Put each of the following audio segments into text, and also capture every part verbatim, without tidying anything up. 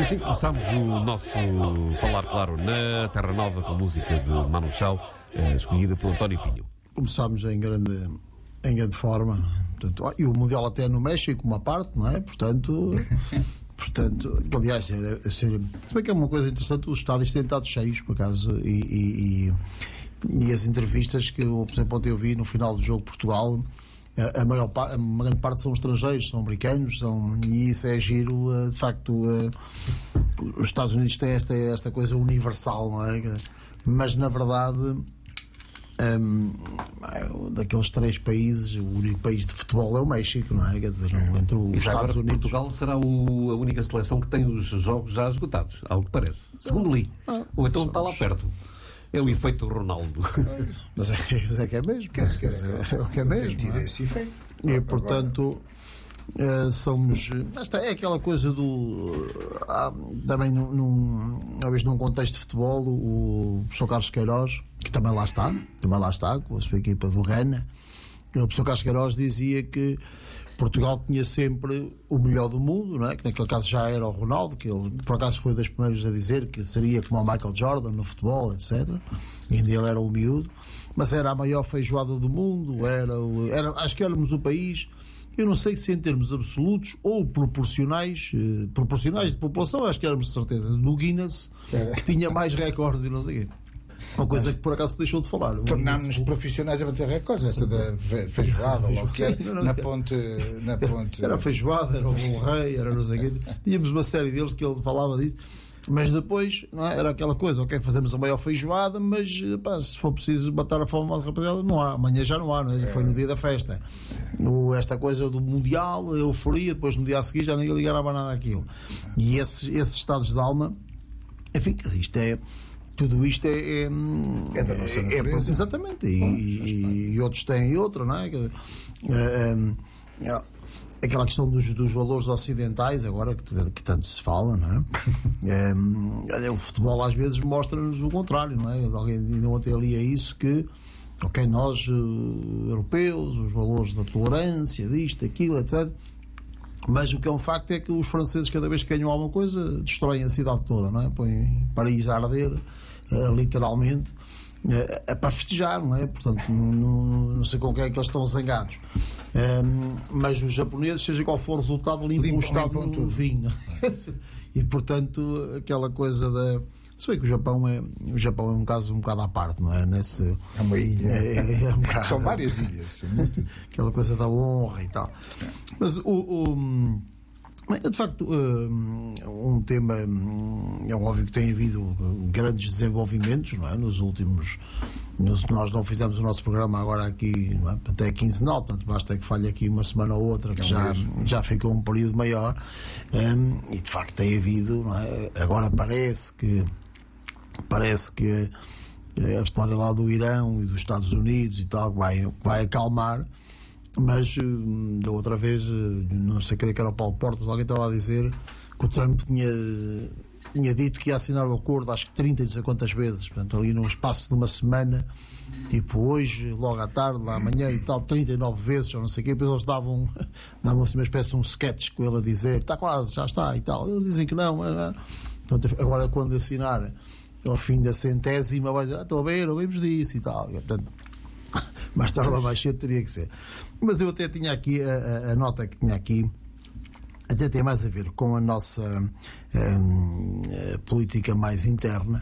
assim começámos o nosso Falar Claro na Terra Nova com música de Manu Chao, escolhida por António Pinho. Começámos em grande, em grande forma. Portanto, e o Mundial até no México, uma parte, não é? Portanto, portanto aliás, deve ser. Se bem que é uma coisa interessante, os estádios têm estado cheios, por acaso, e, e, e, e as entrevistas que, por exemplo, ontem eu vi no final do jogo Portugal. A, a maior parte, a grande parte são estrangeiros, são americanos, são, e isso é giro. De facto, os Estados Unidos têm esta, esta coisa universal, não é? Mas na verdade, um, daqueles três países, o único país de futebol é o México, não é? Quer dizer, entre os e Estados agora, Unidos. Portugal será o, a única seleção que tem os jogos já esgotados, ao que parece, segundo li. Ah, Ou então somos... está lá perto. É o efeito Ronaldo. Mas é, é que é mesmo. Quer dizer, é, é, é o que é mesmo. Tem tido esse efeito. E portanto, uh, somos. Esta é aquela coisa do. Uh, há, também num, num, talvez num contexto de futebol, o professor Carlos Queiroz, que também lá está, também lá está, com a sua equipa do Ghana, o professor Carlos Queiroz dizia que Portugal tinha sempre o melhor do mundo, não é? Que naquele caso já era o Ronaldo, que ele por acaso foi das primeiros a dizer que seria como o Michael Jordan no futebol, etcétera. E ainda ele era um miúdo, mas era a maior feijoada do mundo, era, o, era acho que éramos o país, eu não sei se em termos absolutos ou proporcionais, eh, proporcionais de população, acho que éramos de certeza, no Guinness, que tinha mais recordes e não sei o quê. Uma coisa que por acaso se deixou de falar. Tornámos-nos profissionais a bater recordes, essa da feijoada, ou o que era, na ponte, na ponte. Era a feijoada, era o Bom Rei, era não sei o quê. Tínhamos uma série deles que ele falava disso, mas depois não é? Era aquela coisa, ok, fazemos a maior feijoada, mas pá, se for preciso matar a fome rapaziada, não há, amanhã já não há, não é? Já foi no dia da festa. O, esta coisa do Mundial, a euforia, depois no dia a seguir já nem ligava nada àquilo. E esses, esses estados de alma, enfim, isto é. Tudo isto é, é, é da nossa natureza. É, exatamente. E, Bom, e, e outros têm outra, não é? é, é, é aquela questão dos, dos valores ocidentais, agora que, que tanto se fala, não é? é o futebol às vezes mostra-nos o contrário, não é? Alguém ainda ontem ali é isso que, ok, nós europeus, os valores da tolerância, disto, aquilo, etcétera. Mas o que é um facto é que os franceses, cada vez que ganham alguma coisa, destroem a cidade toda, não é? Põem Paris a arder, uh, literalmente, uh, é para festejar, não é? Portanto, não, não, não sei com quem é que eles estão zangados. Um, mas os japoneses, seja qual for o resultado, limpam Limpo, o Estado limpam no vinho. E, portanto, aquela coisa da... Se bem que o Japão é, o Japão é um caso um bocado à parte, não é? Nesse, é uma ilha. É, é um bocado, são várias ilhas. São muitas. Aquela coisa da honra e tal. É. Mas o, o. De facto, um tema. É óbvio que tem havido grandes desenvolvimentos, não é? Nos últimos. Nos, nós não fizemos o nosso programa agora aqui, não é? Até quinzenal, portanto, basta que falhe aqui uma semana ou outra, que já, já ficou um período maior. Um, e de facto tem havido, não é? Agora parece que. Parece que a história lá do Irão e dos Estados Unidos e tal vai, vai acalmar, mas da outra vez, não sei, creio que era o Paulo Portas, alguém estava a dizer que o Trump tinha, tinha dito que ia assinar o acordo, acho que trinta e não sei quantas vezes, portanto, ali num espaço de uma semana, tipo hoje, logo à tarde, lá amanhã e tal, trinta e nove vezes, ou não sei o quê, depois eles davam, davam assim uma espécie de um sketch com ele a dizer, está quase, já está e tal. Eles dizem que não, mas, portanto, agora quando assinar ao fim da centésima vai dizer, ah, estou a ver, ouvimos disso e tal. E, portanto, mais tarde ou mais cedo teria que ser. Mas eu até tinha aqui a, a, a nota que tinha aqui, até tem mais a ver com a nossa um, a política mais interna,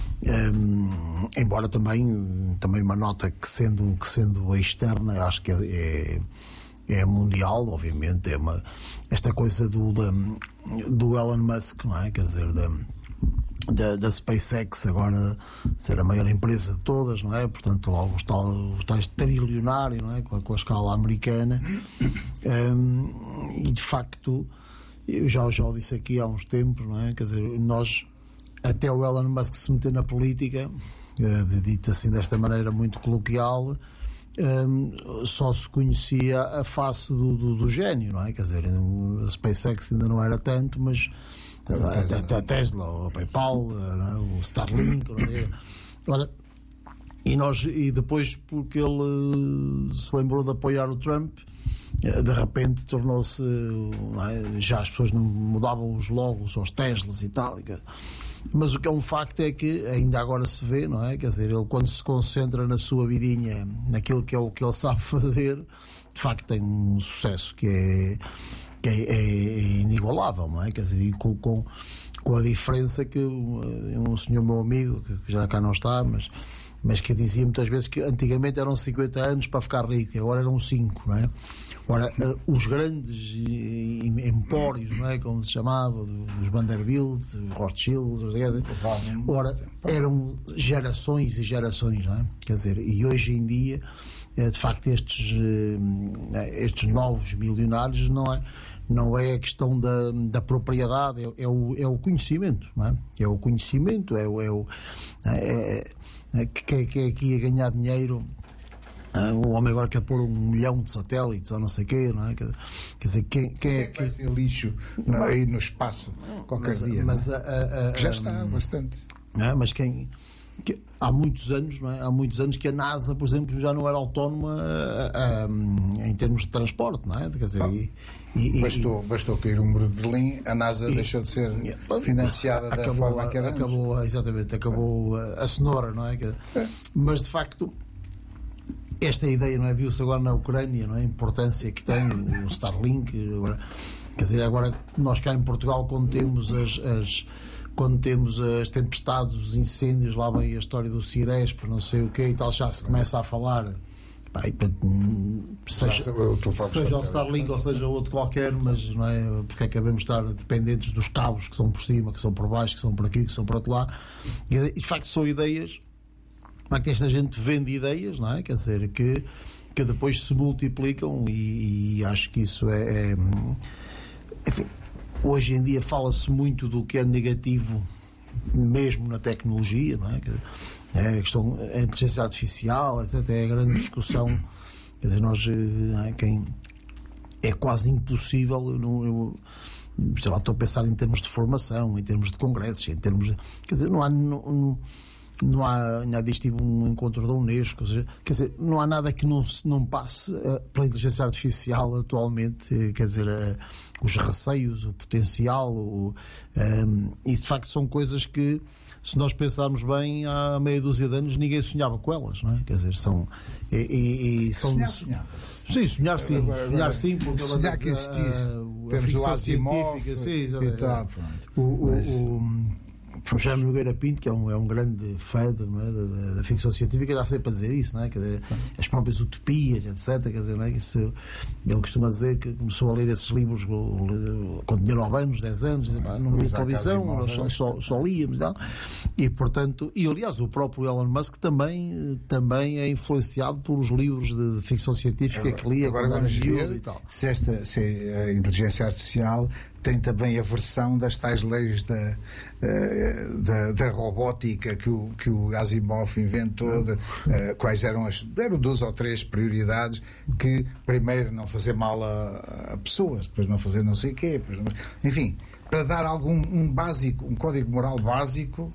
um, embora também, também uma nota que sendo, que sendo externa, acho que é, é, é mundial, obviamente, é uma, esta coisa do, da, do Elon Musk, não é? Quer dizer, da Da, da SpaceX agora ser a maior empresa de todas, não é? Portanto, logo está o tais trilionário, não é? Com a, com a escala americana. Um, e de facto, eu já, já o disse aqui há uns tempos, não é? Quer dizer, nós, até o Elon Musk se meter na política, uh, dito assim desta maneira muito coloquial, um, só se conhecia a face do, do, do gênio, não é? Quer dizer, a SpaceX ainda não era tanto, mas a, a, a Tesla, o PayPal, o Starlink, olha, e nós, e depois porque ele se lembrou de apoiar o Trump, de repente tornou-se, é? Já as pessoas não mudavam os logos aos Teslas e tal. Mas o que é um facto é que ainda agora se vê, não é? Quer dizer, ele quando se concentra na sua vidinha, naquilo que é o que ele sabe fazer, de facto tem um sucesso que é, que é, é inigualável, não é? Quer dizer, e com, com, com a diferença que um, um senhor meu amigo, que já cá não está, mas, mas que dizia muitas vezes que antigamente eram cinquenta anos para ficar rico, agora eram cinco, não é? Ora, os grandes empórios, não é, como se chamava, os Vanderbilt, os Rothschild, ora, eram gerações e gerações, não é? Quer dizer, e hoje em dia, de facto, estes, estes novos milionários não é, não é a questão da, da propriedade, é, é, o, é o conhecimento, não é? É o conhecimento, é o, é o é, é, que, que é aqui a ganhar dinheiro. Ah, o homem agora quer pôr um milhão de satélites ou não sei o quê, não é? Quer, quer dizer, quem, quem é que. Vai ser lixo não, aí no espaço qualquer mas, dia. Mas, a, a, a, já está bastante. É, mas quem. Que, há muitos anos, não é? Há muitos anos que a NASA, por exemplo, já não era autónoma a, a, em termos de transporte, não é? Quer dizer, e, e, bastou, e, bastou cair o muro de Berlim, a NASA e, deixou de ser e, financiada acabou, da forma que era acabou, antes. Exatamente, acabou a, a cenoura, não é? é? Mas de facto. Esta ideia, não é? Viu-se agora na Ucrânia, não é? A importância que tem o Starlink. Agora, quer dizer, agora nós cá em Portugal, quando temos as, as, quando temos as tempestades, os incêndios, lá vem a história do Ciresp, não sei o quê e tal, já se começa a falar. Pá, e, seja, seja o Starlink ou seja outro qualquer, mas não é? Porque acabamos de estar dependentes dos cabos que são por cima, que são por baixo, que são por aqui, que são por outro lado. E de facto são ideias. Como é que esta gente vende ideias, não é? Quer dizer, que, que depois se multiplicam e, e acho que isso é, é... Enfim, hoje em dia fala-se muito do que é negativo mesmo na tecnologia, não é? É a questão da inteligência artificial, etcétera. É a grande discussão. Quer dizer, nós... Não é? Quem... É quase impossível... Eu não, eu, sei lá, estou a pensar em termos de formação, em termos de congressos, em termos de... Quer dizer, não há... Não, não, Não há, ainda disse, tive um encontro da Unesco, ou seja, quer dizer, não há nada que não, não passe uh, pela inteligência artificial atualmente, uh, quer dizer, uh, os receios, o potencial, o, um, e de facto são coisas que, se nós pensarmos bem, há meia dúzia de anos ninguém sonhava com elas, não é? Quer dizer, são. E, e, e são sonhar, sonhava-se. Sim, sonhar sim, agora, agora, sonhar sim, porque sonhar que existisse. A, a ficção científica, sim, exatamente. O, o, o, O Jaime Nogueira Pinto, que é um, é um grande fã de, não é, da, da, da ficção científica, está sempre a dizer isso, não é? Quer dizer, as próprias utopias, etcétera. Quer dizer, não é? Isso, ele costuma dizer que começou a ler esses livros quando tinha nove anos, dez anos, dizer, pá, não via televisão, só, só, só líamos e tal. E, portanto, e aliás, o próprio Elon Musk também, também é influenciado pelos livros de, de ficção científica agora, que lia agora quando era miúdo e tal. Se, esta, se a inteligência artificial tem também a versão das tais leis da, da, da robótica que o, que o Asimov inventou, de, uh, quais eram as eram duas ou três prioridades, que primeiro não fazer mal a, a pessoas, depois não fazer não sei o quê, depois não, enfim, para dar algum um básico, um código moral básico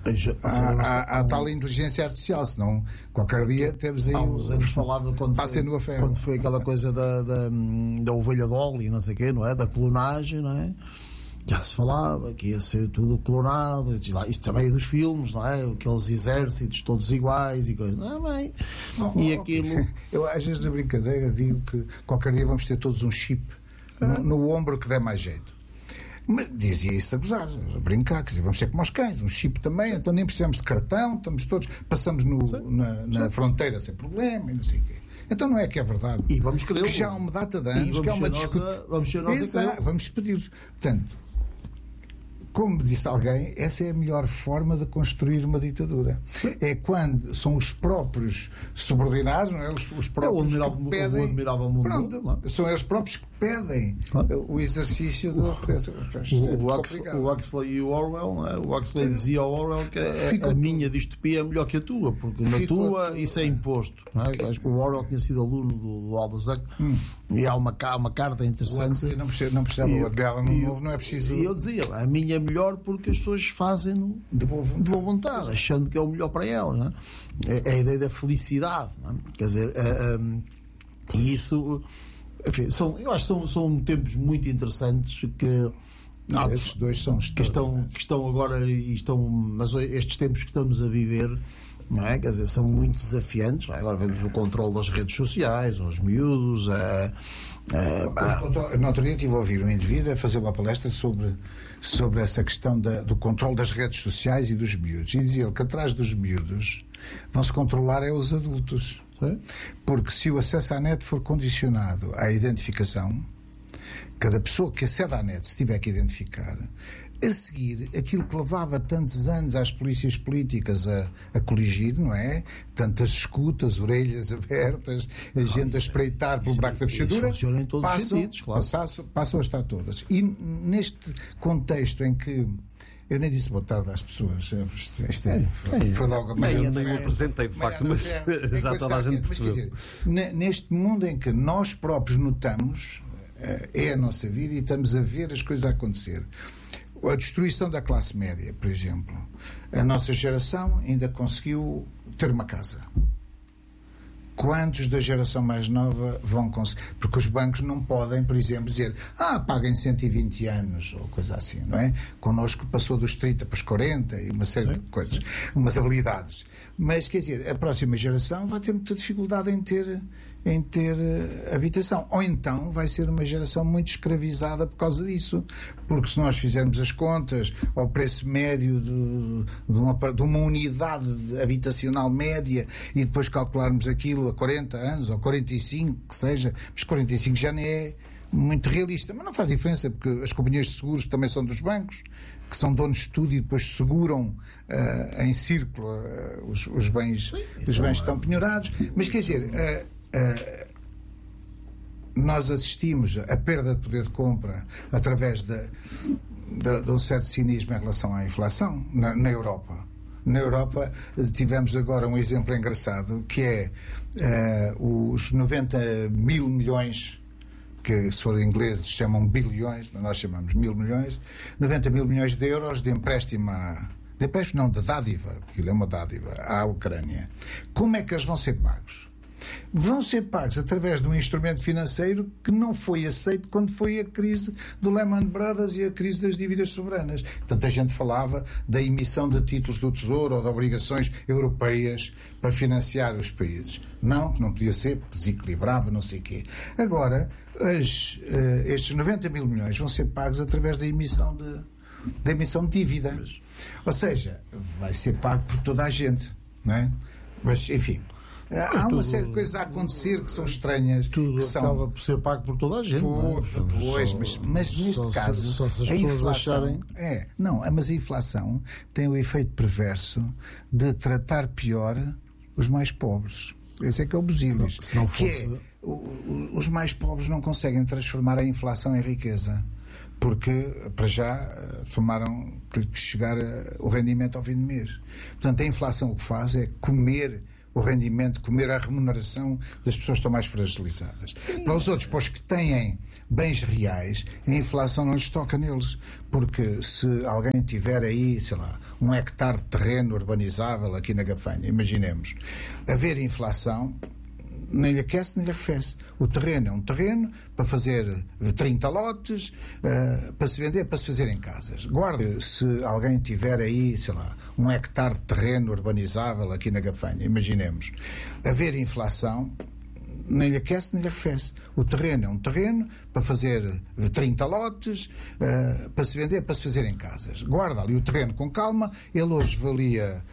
à tal inteligência artificial, senão qualquer dia temos aí. Há uns anos falava quando foi, no quando foi aquela coisa da, da, da ovelha Dolly, não sei o quê, não é? Da clonagem, não é? Já se falava que ia ser tudo clonado, isto também é dos filmes, não é? Aqueles exércitos todos iguais e coisas, não é bem? Oh, e oh, aquilo. Eu às vezes na brincadeira digo que qualquer dia vamos ter todos um chip ah. no, no ombro que der mais jeito. Mas dizia isso a gozar, a brincar, quer dizer, vamos ser como aos cães, um chip também, então nem precisamos de cartão, estamos todos, passamos no, na, na fronteira sem problema e não sei o quê. Então não é que é verdade. E vamos querer. Já há uma data de anos, que há uma discussão. Vamos ser nós a Vamos pedir. Portanto, como disse alguém, essa é a melhor forma de construir uma ditadura. É quando são os próprios subordinados, não é? Os, os próprios é o que pedem. O admirável mundo. Pronto, são eles próprios que pedem claro. o exercício do. O, o, Huxley, o Huxley e o Orwell, não é? O Huxley dizia ao Orwell que a, a minha distopia é melhor que a tua, porque na Fico... tua isso é imposto. Não é? Acho que o Orwell tinha sido aluno do, do Aldous Huxley hum. e há uma, uma carta interessante. O não precisava, não precisava o admirável mundo novo, não é preciso. E eu dizia, a minha é melhor porque as pessoas fazem de boa vontade, de boa vontade achando que é o melhor para elas. Não é? É a ideia da felicidade. Não é? Quer dizer, é, é, e isso enfim, são, eu acho que são, são tempos muito interessantes que. Não, esses dois são que estão, que estão agora e estão, mas estes tempos que estamos a viver, não é? Quer dizer, são muito desafiantes. Agora vemos o controle das redes sociais, aos miúdos. A, a, no outro dia estive a ouvir um indivíduo a fazer uma palestra sobre, sobre essa questão da, do controle das redes sociais e dos miúdos. E dizia ele que atrás dos miúdos vão-se controlar é os adultos. Sim. Porque se o acesso à net for condicionado à identificação, cada pessoa que acede à net se tiver que identificar, a seguir, aquilo que levava tantos anos às polícias políticas a, a coligir, não é? Tantas escutas, orelhas abertas, a não, gente a espreitar pelo buraco da fechadura, funciona em todos os sentidos, claro. Passam, passam a estar todas. E neste contexto em que eu nem disse boa tarde às pessoas. Isto é, foi, foi logo a meia. Nem o apresentei, de facto, mas já toda a gente percebeu. Mas, neste mundo em que nós próprios notamos, é a nossa vida e estamos a ver as coisas a acontecer. A destruição da classe média, por exemplo. A nossa geração ainda conseguiu ter uma casa. Quantos da geração mais nova vão conseguir? Porque os bancos não podem, por exemplo, dizer ah, paguem cento e vinte anos ou coisa assim, não é? Connosco passou dos trinta para os quarenta e uma série de coisas, umas habilidades. Mas, quer dizer, a próxima geração vai ter muita dificuldade em ter, em ter uh, habitação. Ou então vai ser uma geração muito escravizada por causa disso. Porque se nós fizermos as contas ao preço médio de, de, uma, de uma unidade habitacional média e depois calcularmos aquilo a quarenta anos ou quarenta e cinco, que seja, mas quarenta e cinco já nem é muito realista. Mas não faz diferença, porque as companhias de seguros também são dos bancos, que são donos de tudo e depois seguram uh, em círculo uh, os, os bens, Sim, os bens é... estão penhorados. Mas quer dizer, uh, uh, nós assistimos à perda de poder de compra através de, de, de um certo cinismo em relação à inflação na, na Europa. Na Europa tivemos agora um exemplo engraçado, que é uh, os noventa mil milhões, que se for ingleses chamam bilhões, mas nós chamamos mil milhões, noventa mil milhões de euros de empréstimo a, de empréstimo não, de dádiva, porque aquilo é uma dádiva, à Ucrânia. Como é que eles vão ser pagos? Vão ser pagos através de um instrumento financeiro que não foi aceito quando foi a crise do Lehman Brothers e a crise das dívidas soberanas. Tanta gente falava da emissão de títulos do Tesouro ou de obrigações europeias para financiar os países. Não, não podia ser, porque desequilibrava, não sei o quê. Agora, as, uh, estes noventa mil milhões vão ser pagos através da emissão de, da emissão de dívida. Ou seja, vai ser pago por toda a gente, não é? Mas, enfim... Há uma tudo, série de coisas a acontecer que são estranhas. Tudo que são... acaba por ser pago por toda a gente. Por, pois, só, mas, mas neste só, caso, só se as a pessoas inflação, acharem. É, não, mas a inflação tem o efeito perverso de tratar pior os mais pobres. Esse é que é o busilis. Se não fosse... Que é, o, o, os mais pobres não conseguem transformar a inflação em riqueza. Porque, para já, tomaram que chegar o rendimento ao fim do mês. Portanto, a inflação o que faz é comer o rendimento, comer a remuneração das pessoas que estão mais fragilizadas. Para os outros, para os que têm bens reais, a inflação não lhes toca neles, porque se alguém tiver aí, sei lá, um hectare de terreno urbanizável aqui na Gafanha, imaginemos, haver inflação, nem lhe aquece nem lhe arrefece. O terreno é um terreno para fazer trinta lotes, uh, para se vender, para se fazer em casas. Guarde, se alguém tiver aí, sei lá, um hectare de terreno urbanizável aqui na Gafanha, imaginemos, haver inflação, nem lhe aquece nem lhe arrefece. O terreno é um terreno para fazer trinta lotes, uh, para se vender, para se fazer em casas. Guarda ali o terreno com calma, ele hoje valia